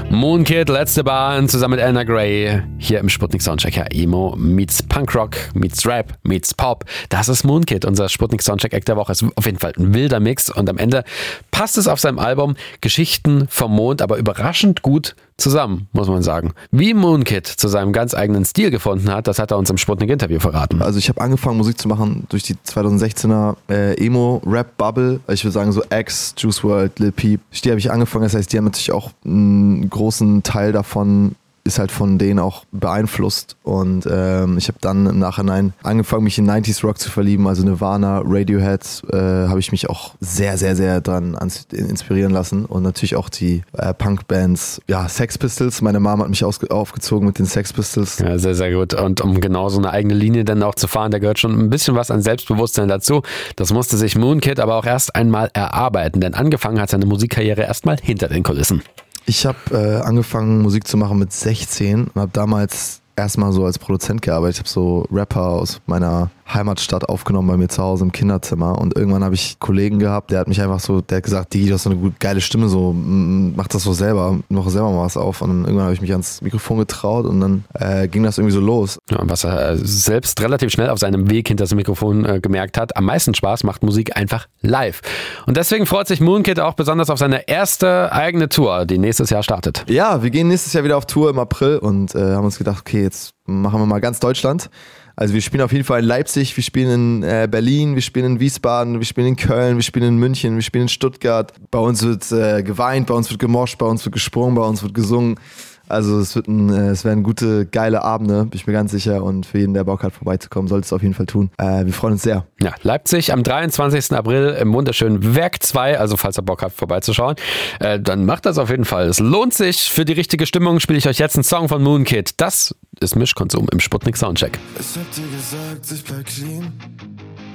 Moonkid, letzte Bahn, zusammen mit Anna Gray, hier im Sputnik Soundcheck. Ja, Emo meets Punkrock, meets Rap, meets Pop. Das ist Moonkid, unser Sputnik Soundcheck Act der Woche. Ist auf jeden Fall ein wilder Mix und am Ende passt es auf seinem Album Geschichten vom Mond, aber überraschend gut zusammen, muss man sagen. Wie Moonkid zu seinem ganz eigenen Stil gefunden hat, das hat er uns im Sputnik-Interview verraten. Also ich habe angefangen, Musik zu machen durch die 2016er Emo-Rap-Bubble. Ich würde sagen so X, Juice WRLD, Lil Peep. Die habe ich angefangen, das heißt, die haben natürlich auch einen großen Teil davon ist halt von denen auch beeinflusst und ich habe dann im Nachhinein angefangen, mich in 90s Rock zu verlieben, also Nirvana, Radiohead, habe ich mich auch sehr, sehr, sehr dran inspirieren lassen und natürlich auch die Punk-Bands, ja, Sex Pistols, meine Mom hat mich aufgezogen mit den Sex Pistols. Ja, sehr, sehr gut und um genau so eine eigene Linie dann auch zu fahren, da gehört schon ein bisschen was an Selbstbewusstsein dazu. Das musste sich Moonkid aber auch erst einmal erarbeiten, denn angefangen hat seine Musikkarriere erstmal hinter den Kulissen. Ich habe angefangen Musik zu machen mit 16 und habe damals erstmal so als Produzent gearbeitet. Ich habe so Rapper aus meiner Heimatstadt aufgenommen bei mir zu Hause im Kinderzimmer und irgendwann habe ich einen Kollegen gehabt, der hat mich einfach so, der hat gesagt, Digi, du hast so eine geile Stimme, so mach das so selber, mach selber mal was auf und dann irgendwann habe ich mich ans Mikrofon getraut und dann ging das irgendwie so los. Ja, und was er selbst relativ schnell auf seinem Weg hinter das Mikrofon gemerkt hat, am meisten Spaß macht Musik einfach live. Und deswegen freut sich Moonkid auch besonders auf seine erste eigene Tour, die nächstes Jahr startet. Ja, wir gehen nächstes Jahr wieder auf Tour im April und haben uns gedacht, okay, jetzt machen wir mal ganz Deutschland. Also wir spielen auf jeden Fall in Leipzig, wir spielen in Berlin, wir spielen in Wiesbaden, wir spielen in Köln, wir spielen in München, wir spielen in Stuttgart. Bei uns wird geweint, bei uns wird gemoscht, bei uns wird gesprungen, bei uns wird gesungen. Also es werden gute, geile Abende, bin ich mir ganz sicher. Und für jeden, der Bock hat, vorbeizukommen, sollte es auf jeden Fall tun. Wir freuen uns sehr. Ja, Leipzig am 23. April im wunderschönen Werk 2. Also falls ihr Bock habt, vorbeizuschauen, dann macht das auf jeden Fall. Es lohnt sich. Für die richtige Stimmung spiele ich euch jetzt einen Song von Moonkid. Das ist Mischkonsum im Sputnik Soundcheck. Ich hab dir gesagt, ich bleib clean.